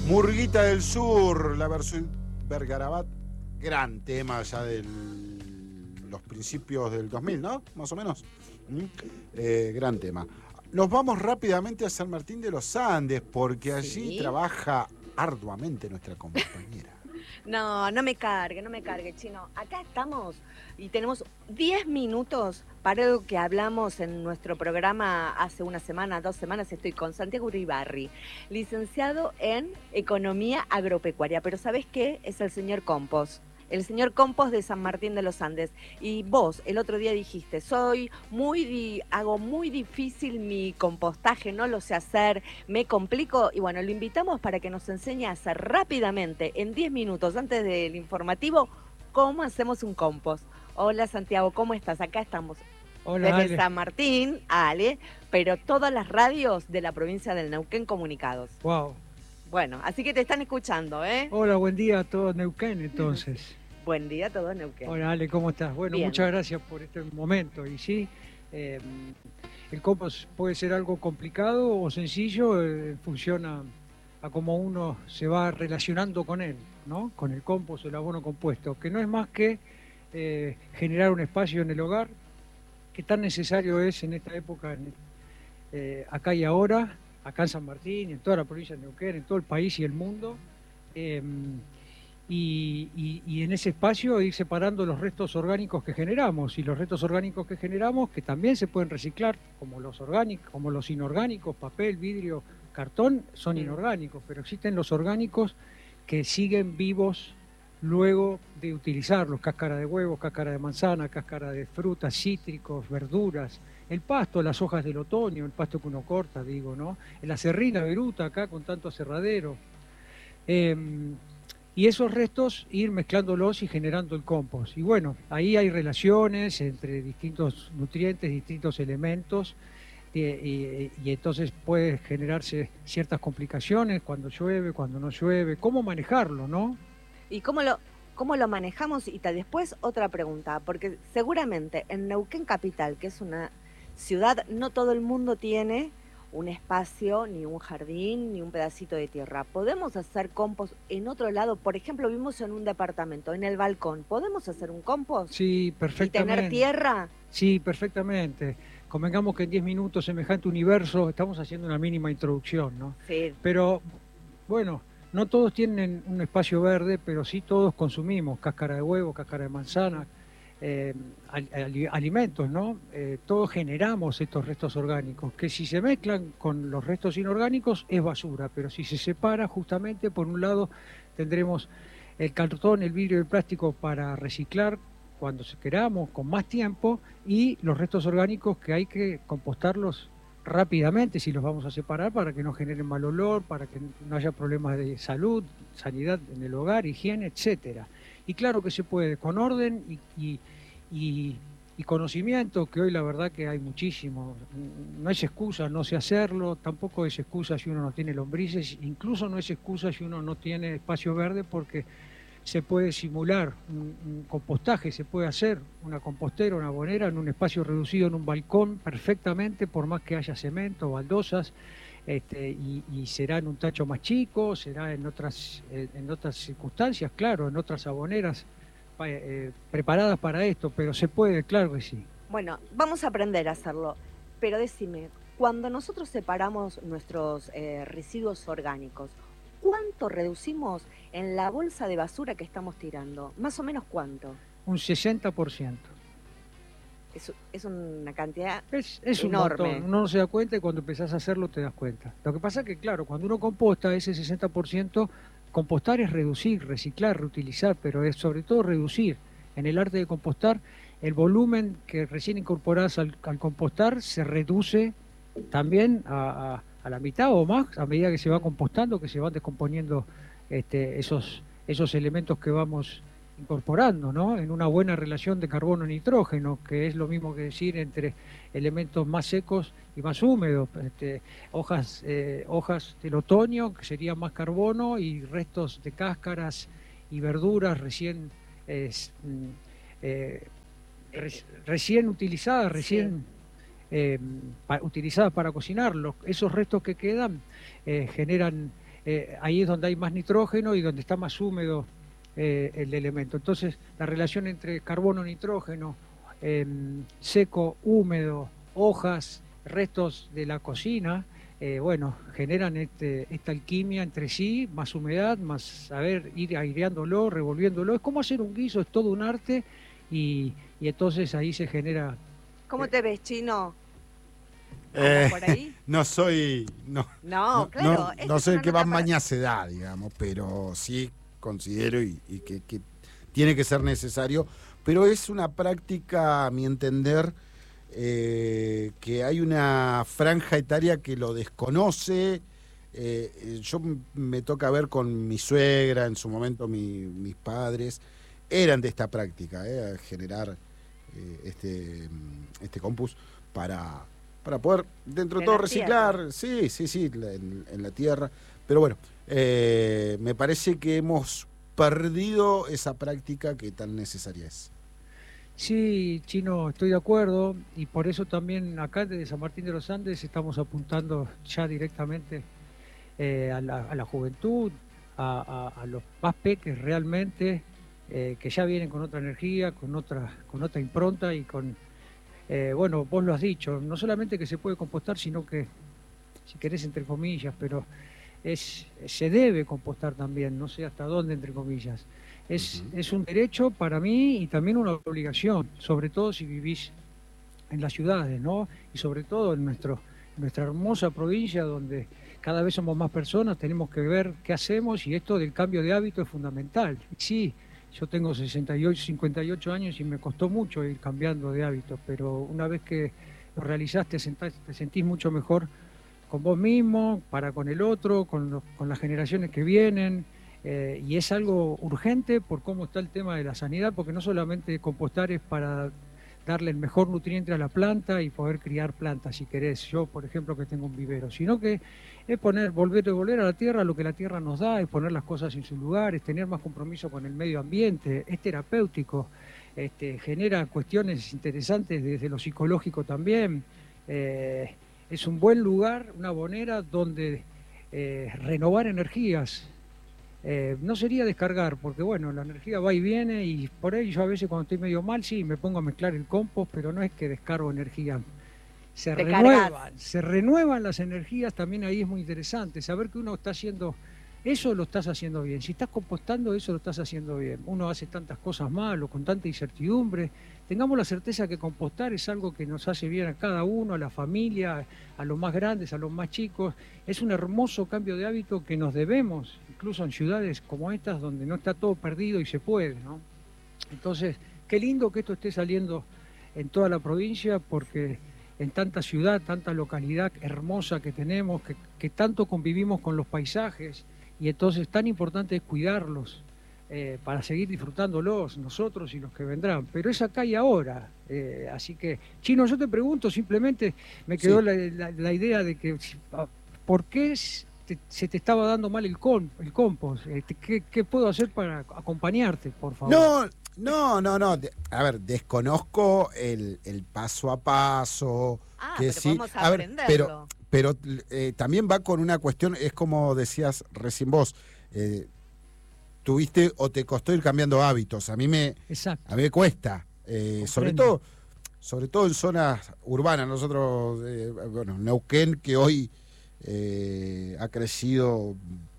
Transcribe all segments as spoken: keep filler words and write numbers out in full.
Murguita del Sur, la versión Bergarabat, gran tema ya de los principios del dos mil, ¿no? Más o menos. ¿Mm? Eh, gran tema. Nos vamos rápidamente a San Martín de los Andes, porque allí Sí. trabaja arduamente nuestra compañera. No, no me cargue, no me cargue, Chino. Acá estamos y tenemos diez minutos para lo que hablamos en nuestro programa hace una semana, dos semanas. Estoy con Santiago Uribarri, licenciado en Economía Agropecuaria. Pero ¿sabés qué? Es el señor Compos. El señor Compos de San Martín de los Andes. Y vos el otro día dijiste, soy muy, di- hago muy difícil mi compostaje, no lo sé hacer, me complico. Y bueno, lo invitamos para que nos enseñe a hacer rápidamente, en diez minutos antes del informativo, cómo hacemos un compost. Hola Santiago, ¿cómo estás? Acá estamos Hola, desde Ale. San Martín, Ale, pero todas las radios de la provincia del Neuquén comunicados. Wow. Bueno, así que te están escuchando, ¿eh? Hola, buen día a todos Neuquén, entonces. Buen día, todo Neuquén. Hola, Ale, ¿cómo estás? Bueno, Bien. muchas gracias por este momento. Y sí, eh, el compost puede ser algo complicado o sencillo, eh, funciona a cómo uno se va relacionando con él, ¿no? Con el compost, el abono compuesto, que no es más que eh, generar un espacio en el hogar, que tan necesario es en esta época, en- eh, acá y ahora, acá en San Martín, en toda la provincia de Neuquén, en todo el país y el mundo. eh, y, y- y en ese espacio ir separando los restos orgánicos que generamos, y los restos orgánicos que generamos que también se pueden reciclar, como los orgánicos, como los inorgánicos, papel, vidrio, cartón, son Mm. inorgánicos, pero existen los orgánicos que siguen vivos luego de utilizarlos: cáscara de huevo, cáscara de manzana, cáscara de frutas, cítricos, verduras, el pasto, las hojas del otoño, el pasto que uno corta, digo, ¿no? La serrina viruta acá con tanto aserradero. Em, y esos restos ir mezclándolos y generando el compost. Y bueno, ahí hay relaciones entre distintos nutrientes, distintos elementos, y, y- y entonces puede generarse ciertas complicaciones cuando llueve, cuando no llueve, cómo manejarlo, ¿no? ¿Y cómo lo, cómo lo manejamos? Y ta- después otra pregunta, porque seguramente en Neuquén Capital, que es una ciudad, no todo el mundo tiene un espacio, ni un jardín, ni un pedacito de tierra. ¿Podemos hacer compost en otro lado? Por ejemplo, vimos en un departamento, en el balcón. ¿Podemos hacer un compost Sí, y tener perfectamente. tierra? Sí, perfectamente. Convengamos que en diez minutos, semejante universo, estamos haciendo una mínima introducción, ¿no? Sí. Pero bueno, no todos tienen un espacio verde, pero sí todos consumimos cáscara de huevo, cáscara de manzana, eh, al- ali- alimentos, ¿no? Eh, todos generamos estos restos orgánicos, que si se mezclan con los restos inorgánicos es basura, pero si se separa, justamente, por un lado tendremos el cartón, el vidrio y el plástico para reciclar cuando se queramos, con más tiempo, y los restos orgánicos que hay que compostarlos rápidamente si los vamos a separar, para que no generen mal olor, para que no haya problemas de salud, sanidad en el hogar, higiene, etcétera. Y claro que se puede, con orden y, y- y- y conocimiento, que hoy la verdad que hay muchísimo. No es excusa no sé hacerlo, tampoco es excusa si uno no tiene lombrices, incluso no es excusa si uno no tiene espacio verde, porque se puede simular un, un compostaje, se puede hacer una compostera, una bonera en un espacio reducido, en un balcón, perfectamente, por más que haya cemento, baldosas, este, y, y será en un tacho más chico, será en otras, eh, en otras circunstancias, claro, en otras aboneras pa- eh, preparadas para esto, pero se puede, claro que sí. Bueno, vamos a aprender a hacerlo. Pero decime, cuando nosotros separamos nuestros eh, residuos orgánicos, ¿cuánto reducimos en la bolsa de basura que estamos tirando? Más o menos cuánto. Un sesenta por ciento. Es, es una cantidad Es, es un enorme. montón, uno no se da cuenta, y cuando empezás a hacerlo te das cuenta. Lo que pasa es que, claro, cuando uno composta ese sesenta por ciento, compostar es reducir, reciclar, reutilizar, pero es sobre todo reducir. En el arte de compostar, el volumen que recién incorporás al, al compostar se reduce también a, a- a la mitad o más a medida que se va compostando, que se van descomponiendo este, esos, esos elementos que vamos incorporando, ¿no? En una buena relación de carbono-nitrógeno, que es lo mismo que decir entre elementos más secos y más húmedos. Este, hojas, eh, hojas del otoño, que sería más carbono, y restos de cáscaras y verduras recién, es, mm, eh, re- recién utilizadas, recién eh, pa- utilizadas para cocinarlos. Esos restos que quedan eh, generan eh, ahí es donde hay más nitrógeno y donde está más húmedo eh, el elemento. Entonces, la relación entre carbono-nitrógeno, eh, seco, húmedo, hojas, restos de la cocina, eh, bueno, generan este, esta alquimia entre sí, más humedad, más saber ir aireándolo, revolviéndolo. Es como hacer un guiso, es todo un arte y, y entonces ahí se genera... ¿Cómo te ves, Chino? Eh, por ahí? No soy. No, No, no, claro. no, esta no es soy el una que nota más para- mañana se da, digamos, pero sí considero y, y que, que tiene que ser necesario. Pero es una práctica, a mi entender, eh, que hay una franja etaria que lo desconoce. Eh, yo m- me toca ver con mi suegra, en su momento mi- mis padres, eran de esta práctica, eh, generar eh, este, mm, este compus para, para poder, dentro de En todo, la reciclar, sí, sí, sí, la- en, en la tierra. Pero bueno, eh, me parece que hemos perdido esa práctica que tan necesaria es. Sí, Chino, estoy de acuerdo y por eso también acá desde San Martín de los Andes estamos apuntando ya directamente eh, a la, a la juventud, a, a- a los más peques realmente, eh, que ya vienen con otra energía, con otra, con otra impronta y con, eh, bueno, vos lo has dicho, no solamente que se puede compostar, sino que, si querés, entre comillas, pero es, se debe compostar también, no sé hasta dónde, entre comillas. Es, Ujú. es un derecho para mí y también una obligación, sobre todo si vivís en las ciudades, ¿no? Y sobre todo en nuestro, en nuestra hermosa provincia donde cada vez somos más personas, tenemos que ver qué hacemos y esto del cambio de hábito es fundamental. Sí, yo tengo sesenta y ocho, cincuenta y ocho años y me costó mucho ir cambiando de hábitos, pero una vez que lo realizaste, te, sentás- te sentís mucho mejor con vos mismo, para con el otro, con, los- con las generaciones que vienen. Eh, y es algo urgente por cómo está el tema de la sanidad, porque no solamente compostar es para darle el mejor nutriente a la planta y poder criar plantas, si querés, yo por ejemplo que tengo un vivero, sino que es poner, volver, devolver a la tierra lo que la tierra nos da, es poner las cosas en sus lugares, tener más compromiso con el medio ambiente, es terapéutico, este, genera cuestiones interesantes desde lo psicológico también, eh, es un buen lugar, una bonera donde eh, renovar energías. Eh, no sería descargar, porque bueno, la energía va y viene y por ahí yo a veces cuando estoy medio mal, sí, me pongo a mezclar el compost, pero no es que descargo energía. Se Te renuevan, cargas. se renuevan las energías, también ahí es muy interesante, saber que uno está haciendo, eso lo estás haciendo bien, si estás compostando, eso lo estás haciendo bien. Uno hace tantas cosas mal o con tanta incertidumbre, tengamos la certeza que compostar es algo que nos hace bien a cada uno, a la familia, a los más grandes, a los más chicos. Es un hermoso cambio de hábito que nos debemos, incluso en ciudades como estas, donde no está todo perdido y se puede, ¿no? Entonces, qué lindo que esto esté saliendo en toda la provincia, porque en tanta ciudad, tanta localidad hermosa que tenemos, que, que tanto convivimos con los paisajes, y entonces tan importante es cuidarlos eh, para seguir disfrutándolos nosotros y los que vendrán. Pero es acá y ahora. Eh, así que, Chino, yo te pregunto, simplemente me quedó Sí. la, la- la idea de que, si- ah, ¿por qué s- te- se te estaba dando mal el, con, el compost? Este, ¿qué, qué puedo hacer para acompañarte, por favor? No, no, no, no. de- A ver, desconozco el, el paso a paso. Ah, que pero sí. podemos A ver, aprenderlo. pero, pero eh, también va con una cuestión, es como decías recién vos, eh, tuviste o te costó ir cambiando hábitos. A mí me, Exacto. a mí me cuesta, eh, sobre Comprendo. todo, sobre todo en zonas urbanas. Nosotros, eh, bueno, Neuquén, que hoy eh, ha crecido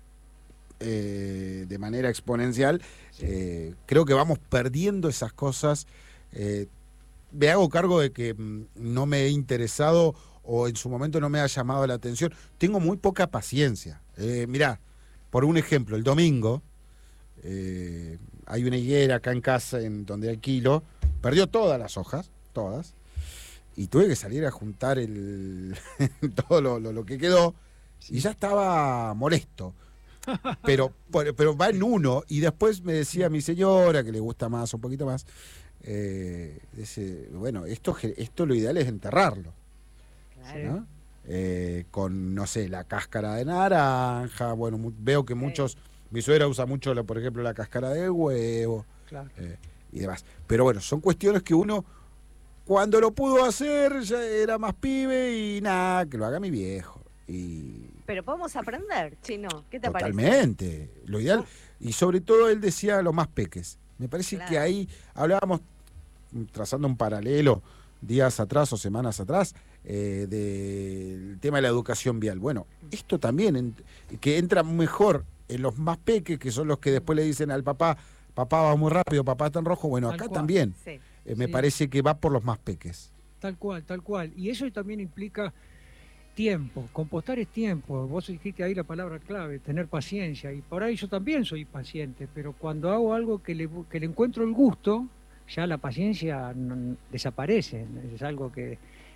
eh, de manera exponencial, Sí. eh, creo que vamos perdiendo esas cosas. Eh, me hago cargo de que mm, no me he interesado o en su momento no me ha llamado la atención. Tengo muy poca paciencia. Eh, mirá, por un ejemplo, el domingo eh, hay una higuera acá en casa en donde alquilo, perdió todas las hojas, todas, y tuve que salir a juntar el todo lo, lo- lo que quedó y ya estaba molesto. Pero, por- pero va en uno, y después me decía mi señora, que le gusta más, un poquito más, eh, dice, bueno, esto, ge- esto lo ideal es enterrarlo, Claro. ¿no? Eh, con, no sé, la cáscara de naranja, bueno, mu- veo que Sí. muchos, mi suegra usa mucho, la- por ejemplo, la cáscara de huevo Claro. eh, y demás. Pero bueno, son cuestiones que uno, cuando lo pudo hacer, ya era más pibe y nada, que lo haga mi viejo. Y Pero podemos aprender, Chino. ¿Qué te Totalmente. parece? Lo ideal. Y sobre todo él decía los más peques. Me parece Claro. que ahí hablábamos, trazando un paralelo, días atrás o semanas atrás, eh, del tema de la educación vial. Bueno, esto también, en, que entra mejor en los más peques, que son los que después le dicen al papá, papá va muy rápido, papá está en rojo. Bueno, Tal acá cual. también Sí. eh, me Sí. parece que va por los más peques. Tal cual, tal cual. Y eso también implica tiempo. Compostar es tiempo. Vos dijiste ahí la palabra clave, tener paciencia. Y por ahí yo también soy paciente, pero cuando hago algo que le, bu- que le encuentro el gusto, ya la paciencia no- desaparece. Es algo que...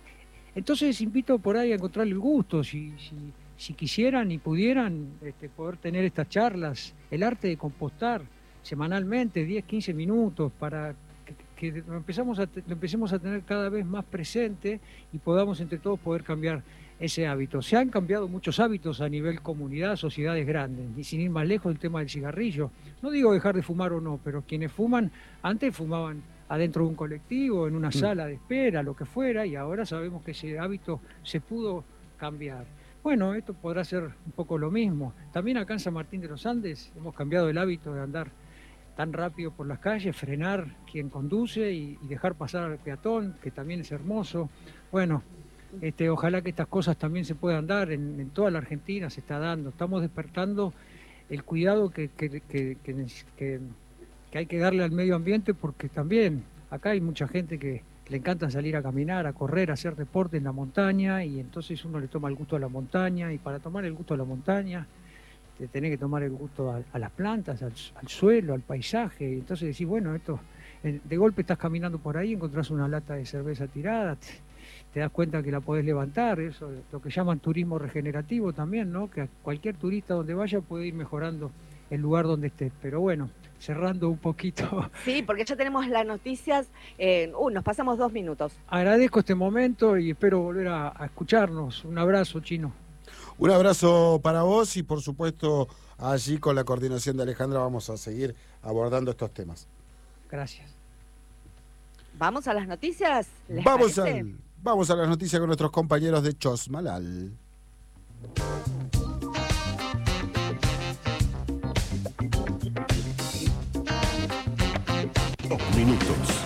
Entonces invito por ahí a encontrarle el gusto. Si, si, si quisieran y pudieran este, poder tener estas charlas, el arte de compostar semanalmente, diez, quince minutos, para que, que lo, empezamos a, te- lo empecemos a tener cada vez más presente y podamos entre todos poder cambiar ese hábito. Se han cambiado muchos hábitos a nivel comunidad, sociedades grandes, y sin ir más lejos el tema del cigarrillo. No digo dejar de fumar o no, pero quienes fuman, antes fumaban adentro de un colectivo, en una Mm. sala de espera, lo que fuera, y ahora sabemos que ese hábito se pudo cambiar. Bueno, esto podrá ser un poco lo mismo. También acá en San Martín de los Andes hemos cambiado el hábito de andar tan rápido por las calles, frenar quien conduce y, y dejar pasar al peatón, que también es hermoso. Bueno, este, ojalá que estas cosas también se puedan dar, en, en toda la Argentina se está dando. Estamos despertando el cuidado que, que, que, que, que- que hay que darle al medio ambiente, porque también acá hay mucha gente que le encanta salir a caminar, a correr, a hacer deporte en la montaña, y entonces uno le toma el gusto a la montaña, y para tomar el gusto a la montaña te tenés que tomar el gusto a, a las plantas, al, al suelo, al paisaje. Y entonces decís, bueno, esto, eh, de golpe estás caminando por ahí, encontrás una lata de cerveza tirada, te, te das cuenta que la podés levantar, eso, lo que llaman turismo regenerativo también, ¿no? Que cualquier turista donde vaya puede ir mejorando el lugar donde esté. Pero bueno, cerrando un poquito, Sí, porque ya tenemos las noticias. Eh, uh, nos pasamos dos minutos. agradezco este momento y espero volver a, a escucharnos. Un abrazo, Chino. Un abrazo para vos y por supuesto allí con la coordinación de Alejandra vamos a seguir abordando estos temas. Gracias. ¿Vamos a las noticias? ¿Les Vamos, parece? al, vamos a las noticias con nuestros compañeros de Chosmalal. Dos minutos.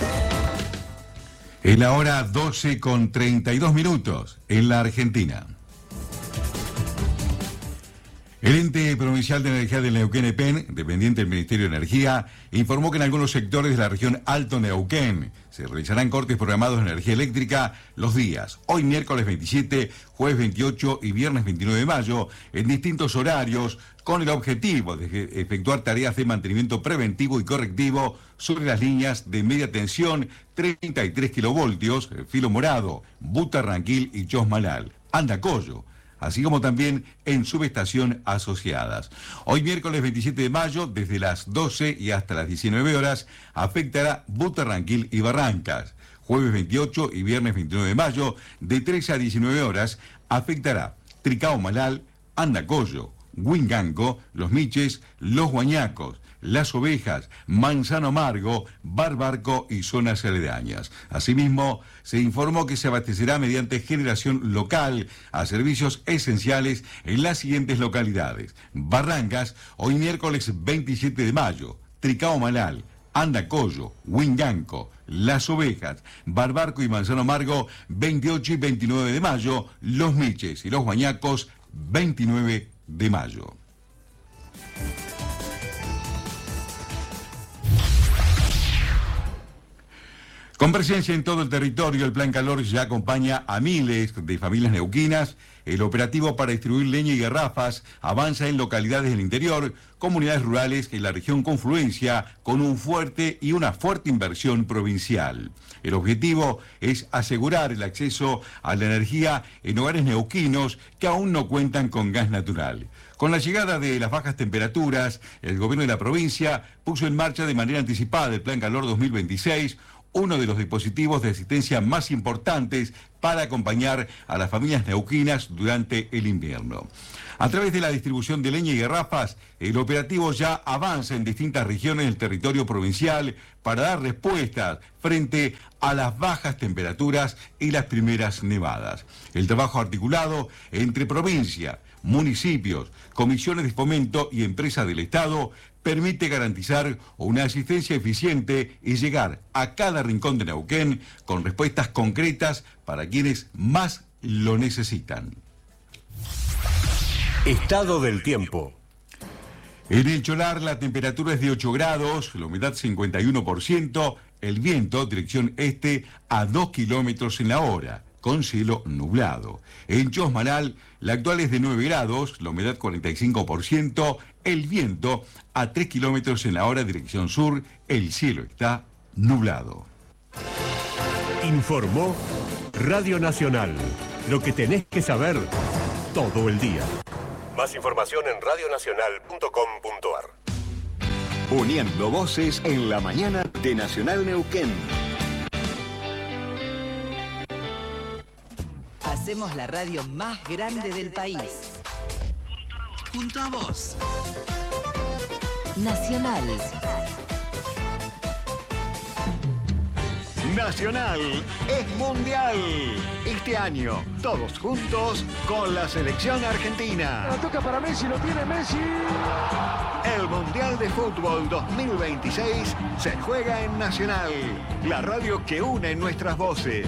En la hora doce con treinta y dos minutos en la Argentina. El ente provincial de energía del Neuquén E P E N, dependiente del Ministerio de Energía, informó que en algunos sectores de la región Alto Neuquén se realizarán cortes programados de energía eléctrica los días hoy miércoles veintisiete, jueves veintiocho y viernes veintinueve de mayo en distintos horarios con el objetivo de efectuar tareas de mantenimiento preventivo y correctivo sobre las líneas de media tensión treinta y tres kilovoltios, Filo Morado, Butarranquil y Chosmalal, Andacollo, así como también en subestación asociadas. Hoy miércoles veintisiete de mayo, desde las doce y hasta las diecinueve horas, afectará Butarranquil y Barrancas. Jueves veintiocho y viernes veintinueve de mayo, de trece a diecinueve horas, afectará Tricao Malal, Andacollo, Huinganco, Los Miches, Los Guañacos, Las Ovejas, Manzano Amargo, Barbarco y zonas aledañas. Asimismo, se informó que se abastecerá mediante generación local a servicios esenciales en las siguientes localidades: Barrancas, hoy miércoles veintisiete de mayo, Tricao Malal, Andacollo, Huinganco, Las Ovejas, Barbarco y Manzano Amargo, veintiocho y veintinueve de mayo, Los Miches y Los Guañacos, veintinueve de mayo. Con presencia en todo el territorio, el Plan Calor ya acompaña a miles de familias neuquinas. El operativo para distribuir leña y garrafas avanza en localidades del interior, comunidades rurales y la región Confluencia, con un fuerte y una fuerte inversión provincial. El objetivo es asegurar el acceso a la energía en hogares neuquinos que aún no cuentan con gas natural. Con la llegada de las bajas temperaturas, el gobierno de la provincia puso en marcha de manera anticipada el Plan Calor dos mil veintiséis, uno de los dispositivos de asistencia más importantes para acompañar a las familias neuquinas durante el invierno. A través de la distribución de leña y garrafas, el operativo ya avanza en distintas regiones del territorio provincial para dar respuestas frente a las bajas temperaturas y las primeras nevadas. El trabajo articulado entre provincia, municipios, comisiones de fomento y empresas del Estado, permite garantizar una asistencia eficiente y llegar a cada rincón de Neuquén con respuestas concretas para quienes más lo necesitan. Estado del tiempo. En el Cholar la temperatura es de ocho grados, la humedad cincuenta y uno por ciento, el viento dirección este a dos kilómetros en la hora, con cielo nublado. En Chosmalal la actual es de nueve grados, la humedad cuarenta y cinco por ciento, el viento a tres kilómetros en la hora dirección sur, el cielo está nublado. Informó Radio Nacional, lo que tenés que saber todo el día. Más información en radio nacional punto com punto a r. Uniendo voces en la mañana de Nacional Neuquén. Hacemos la radio más grande del país. Junto a vos. Nacional. Nacional es mundial. Este año, todos juntos con la selección argentina. La toca para Messi, lo tiene Messi. El Mundial de Fútbol dos mil veintiséis se juega en Nacional, la radio que une nuestras voces.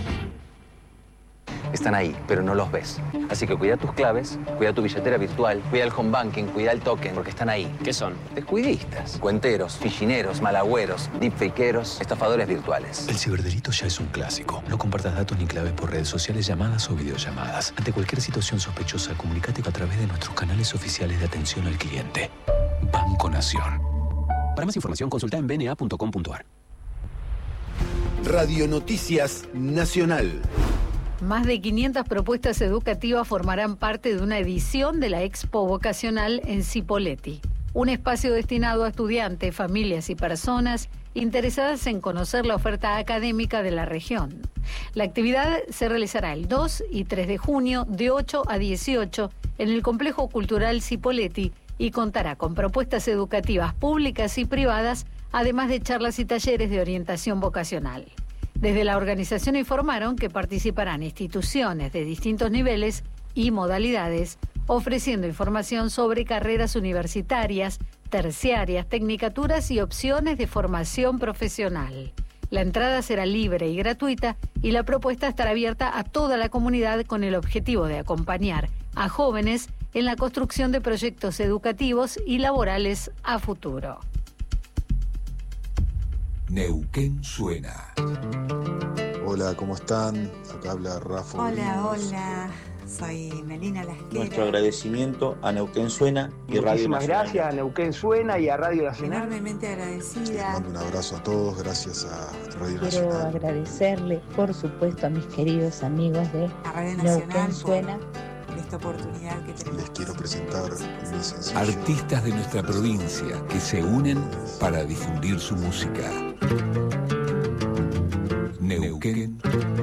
Están ahí, pero no los ves. Así que cuida tus claves, cuida tu billetera virtual, cuida el home banking, cuida el token, porque están ahí. ¿Qué son? Descuidistas, cuenteros, fichineros, malagüeros, deepfakeros, estafadores virtuales. El ciberdelito ya es un clásico. No compartas datos ni claves por redes sociales, llamadas o videollamadas. Ante cualquier situación sospechosa, comunícate a través de nuestros canales oficiales de atención al cliente. Banco Nación. Para más información, consulta en b n a punto com punto a r. Radio Noticias Nacional. Más de quinientas propuestas educativas formarán parte de una edición de la Expo Vocacional en Cipolletti, un espacio destinado a estudiantes, familias y personas interesadas en conocer la oferta académica de la región. La actividad se realizará el dos y tres de junio de ocho a dieciocho en el Complejo Cultural Cipolletti y contará con propuestas educativas públicas y privadas, además de charlas y talleres de orientación vocacional. Desde la organización informaron que participarán instituciones de distintos niveles y modalidades, ofreciendo información sobre carreras universitarias, terciarias, tecnicaturas y opciones de formación profesional. La entrada será libre y gratuita y la propuesta estará abierta a toda la comunidad con el objetivo de acompañar a jóvenes en la construcción de proyectos educativos y laborales a futuro. Neuquén suena. Hola, ¿cómo están? Acá habla Rafa. Hola, hola. Soy Melina Lasquera. Nuestro agradecimiento a Neuquén Suena y Radio Nacional. Muchísimas gracias a Neuquén Suena y a Radio Nacional. Enormemente agradecida. Les mando un abrazo a todos, gracias a Radio Quiero Nacional. Quiero agradecerle, por supuesto, a mis queridos amigos de a Radio Nacional Neuquén Suena. Por esta oportunidad que tenemos. Les quiero presentar mi sencillo. Artistas de nuestra provincia que se unen para difundir su música. Neuquén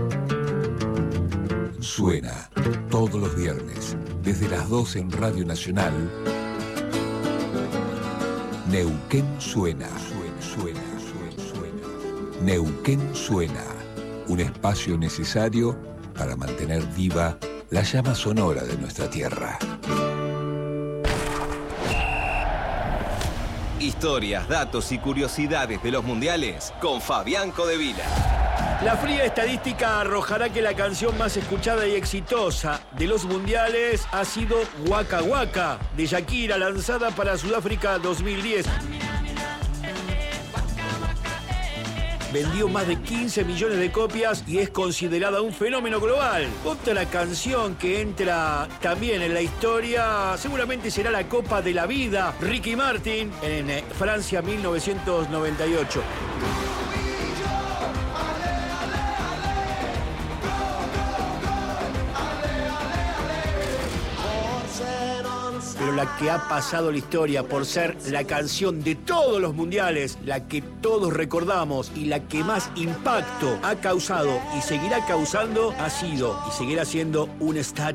Suena, todos los viernes, desde las doce en Radio Nacional. Neuquén Suena. Suena, suena, suena. Neuquén Suena, un espacio necesario para mantener viva la llama sonora de nuestra tierra. Historias, datos y curiosidades de los mundiales con Fabián Codevila. La fría estadística arrojará que la canción más escuchada y exitosa de los mundiales ha sido Waka Waka, de Shakira, lanzada para Sudáfrica dos mil diez. Vendió más de quince millones de copias y es considerada un fenómeno global. Otra canción que entra también en la historia seguramente será la Copa de la Vida, Ricky Martin, en Francia mil novecientos noventa y ocho. Pero la que ha pasado la historia por ser la canción de todos los mundiales, la que todos recordamos y la que más impacto ha causado y seguirá causando, ha sido y seguirá siendo un estadio.